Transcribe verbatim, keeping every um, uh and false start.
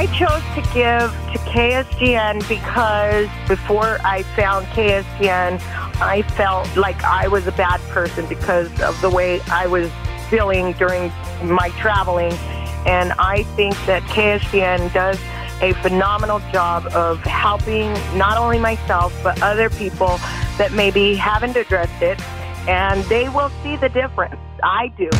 I chose to give to K S G N because before I found K S G N, I felt like I was a bad person because of the way I was feeling during my traveling. And I think that K S G N does a phenomenal job of helping not only myself, but other people that maybe haven't addressed it, and they will see the difference. I do.